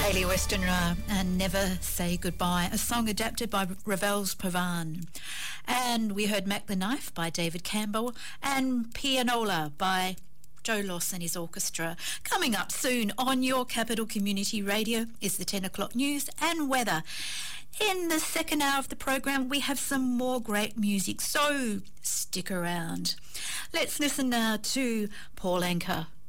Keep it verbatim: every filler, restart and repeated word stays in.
Hayley Westenra and Never Say Goodbye, a song adapted by Ravel's Pavan. And we heard Mac the Knife by David Campbell and Pianola by Joe Loss and his orchestra. Coming up soon on your Capital Community Radio is the ten o'clock news and weather. In the second hour of the program, we have some more great music, so stick around. Let's listen now to Paul Anka.